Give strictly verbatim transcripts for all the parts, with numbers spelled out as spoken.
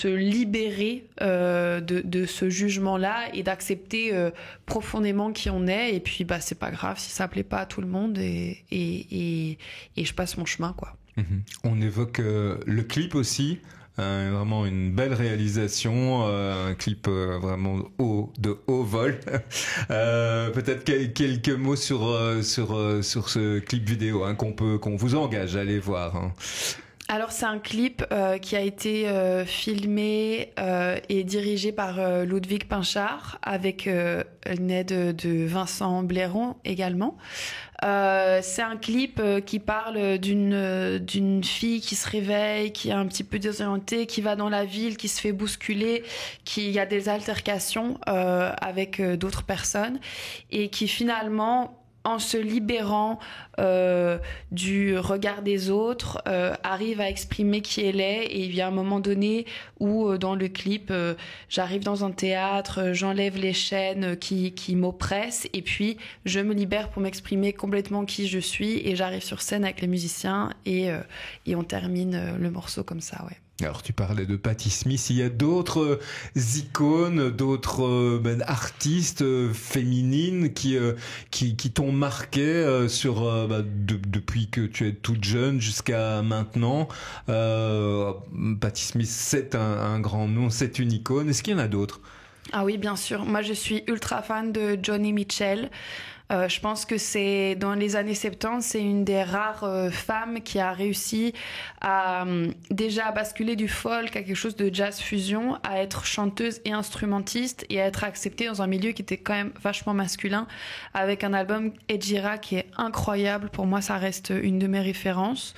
se libérer euh, de, de ce jugement-là et d'accepter euh, profondément qui on est. Et puis, bah, c'est pas grave si ça plaît pas à tout le monde et, et, et, et je passe mon chemin, quoi. Mmh. On évoque euh, le clip aussi. Euh, vraiment une belle réalisation, euh, un clip euh, vraiment haut, de haut vol. euh, peut-être que, quelques mots sur euh, sur euh, sur ce clip vidéo hein, qu'on peut qu'on vous engage à aller voir. Hein. Alors c'est un clip euh, qui a été euh, filmé euh, et dirigé par euh, Ludwig Pinchard avec euh, une aide de Vincent Blairon également. Euh, c'est un clip euh, qui parle d'une euh, d'une fille qui se réveille, qui est un petit peu désorientée, qui va dans la ville, qui se fait bousculer, qui a des altercations euh, avec euh, d'autres personnes et qui finalement, en se libérant euh, du regard des autres, euh, arrive à exprimer qui elle est. Et il y a un moment donné où, euh, dans le clip, euh, j'arrive dans un théâtre, euh, j'enlève les chaînes qui, qui m'oppressent, et puis je me libère pour m'exprimer complètement qui je suis, et j'arrive sur scène avec les musiciens, et, euh, et on termine euh, le morceau comme ça, ouais. Alors tu parlais de Patti Smith, il y a d'autres icônes, d'autres euh, ben, artistes euh, féminines qui euh, qui, qui t'ont marqué euh, sur euh, bah, de, depuis que tu es toute jeune jusqu'à maintenant. Euh, Patti Smith, c'est un, un grand nom, c'est une icône. Est-ce qu'il y en a d'autres? Ah oui, bien sûr. Moi, je suis ultra fan de Joni Mitchell. Euh, je pense que c'est dans les années soixante-dix, c'est une des rares euh, femmes qui a réussi à euh, déjà basculer du folk à quelque chose de jazz fusion, à être chanteuse et instrumentiste et à être acceptée dans un milieu qui était quand même vachement masculin, avec un album Edgira qui est incroyable. Pour moi, ça reste une de mes références.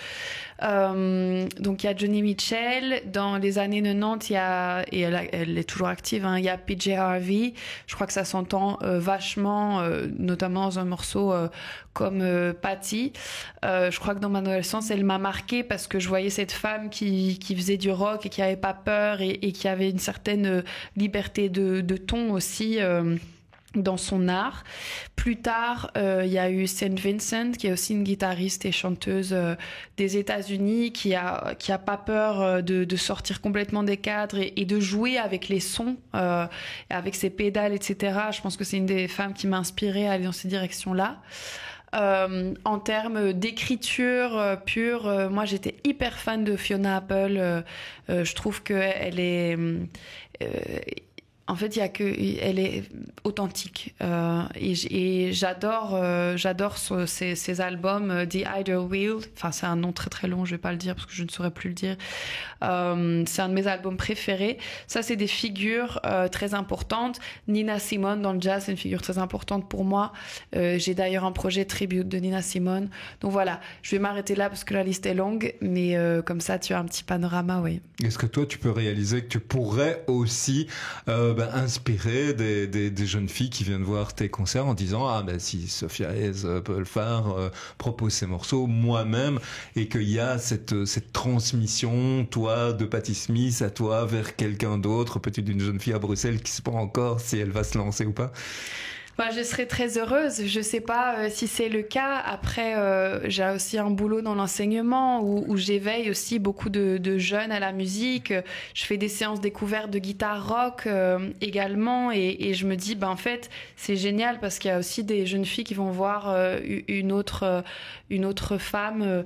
Euh, donc il y a Joni Mitchell. Dans les années quatre-vingt-dix, il y a, et elle, a, elle est toujours active, hein, il y a P J Harvey. Je crois que ça s'entend euh, vachement, euh, notamment dans un morceau euh, comme euh, Patti. Euh, je crois que dans mon adolescence, elle m'a marquée parce que je voyais cette femme qui, qui faisait du rock et qui avait pas peur et, et qui avait une certaine liberté de, de ton aussi. Euh, dans son art. Plus tard, euh, il y a eu Saint Vincent, qui est aussi une guitariste et chanteuse euh, des États-Unis, qui a qui a pas peur euh, de, de sortir complètement des cadres et, et de jouer avec les sons, euh, avec ses pédales, et cetera. Je pense que c'est une des femmes qui m'a inspirée à aller dans ces directions-là. Euh, en termes d'écriture euh, pure, euh, moi j'étais hyper fan de Fiona Apple. Euh, euh, je trouve qu'elle est... Euh, En fait, il y a que, elle est authentique euh, et, et j'adore, euh, j'adore ce, ces, ces albums euh, The Idle Wheel. Enfin, c'est un nom très très long, je vais pas le dire parce que je ne saurais plus le dire. Euh, c'est un de mes albums préférés. Ça, c'est des figures euh, très importantes. Nina Simone dans le jazz, c'est une figure très importante pour moi. Euh, j'ai d'ailleurs un projet tribute de Nina Simone. Donc voilà, je vais m'arrêter là parce que la liste est longue, mais euh, comme ça, tu as un petit panorama, oui. Est-ce que toi, tu peux réaliser que tu pourrais aussi euh, ben, inspirer des, des, des jeunes filles qui viennent voir tes concerts en disant ah ben si Sophia Hayes peut le faire, euh, propose ses morceaux moi-même, et qu'il y a cette cette transmission, toi de Patti Smith à toi vers quelqu'un d'autre, peut-être une jeune fille à Bruxelles qui sait pas encore si elle va se lancer ou pas? Bah, je serais très heureuse. Je sais pas euh, si c'est le cas. Après, euh, j'ai aussi un boulot dans l'enseignement où, où j'éveille aussi beaucoup de, de jeunes à la musique. Je fais des séances découvertes de guitare rock euh, également, et, et je me dis, ben en fait, c'est génial parce qu'il y a aussi des jeunes filles qui vont voir euh, une autre euh, une autre femme euh,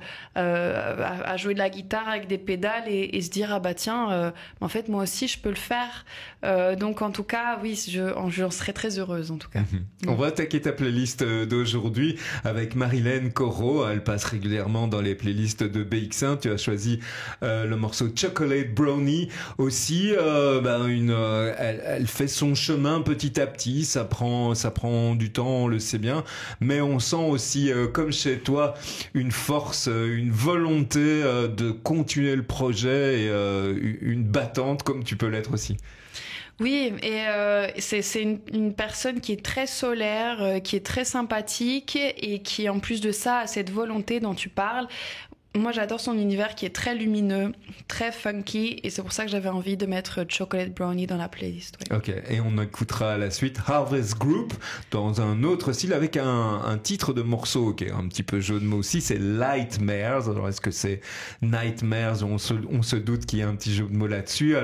à, à jouer de la guitare avec des pédales et, et se dire ah bah tiens, euh, en fait moi aussi je peux le faire. Euh, donc en tout cas, oui, je j'en serais très heureuse en tout cas. On va attaquer ta playlist d'aujourd'hui avec Marilyn Corot. Elle passe régulièrement dans les playlists de B X un. Tu as choisi euh, le morceau Chocolate Brownie aussi. Euh, ben une, euh, elle, elle fait son chemin petit à petit. Ça prend, ça prend du temps, on le sait bien. Mais on sent aussi, euh, comme chez toi, une force, une volonté euh, de continuer le projet et euh, une battante comme tu peux l'être aussi. Oui, et euh, c'est, c'est une, une personne qui est très solaire, euh, qui est très sympathique et qui, en plus de ça, a cette volonté dont tu parles. Moi, j'adore son univers qui est très lumineux, très funky, et c'est pour ça que j'avais envie de mettre Chocolate Brownie dans la playlist. Ouais. Ok, et on écoutera à la suite Harvest Group dans un autre style avec un, un titre de morceau qui est un petit peu jeu de mots aussi, c'est Lightmares. Alors est-ce que c'est Nightmares? On se, on se doute qu'il y a un petit jeu de mots là-dessus. Alors,